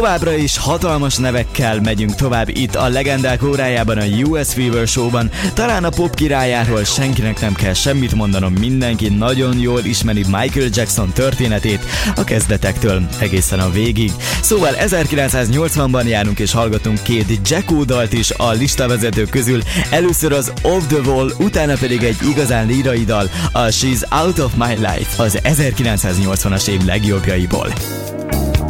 Továbbra is hatalmas nevekkel megyünk tovább itt a legendák órájában a US Fever Showban. Talán a pop királyáról senkinek nem kell semmit mondanom, mindenki nagyon jól ismeri Michael Jackson történetét a kezdetektől egészen a végig. Szóval 1980-ban járunk és hallgatunk két Jacko dalt is a listavezetők közül. Először az Off the Wall, utána pedig egy igazán lírai dal, a She's Out of My Life, az 1980-as év legjobbjaiból.